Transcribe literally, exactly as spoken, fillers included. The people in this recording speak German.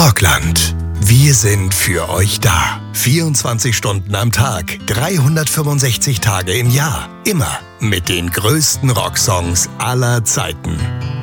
Rockland. Wir sind für euch da. vierundzwanzig Stunden am Tag, dreihundertfünfundsechzig Tage im Jahr. Immer mit den größten Rocksongs aller Zeiten.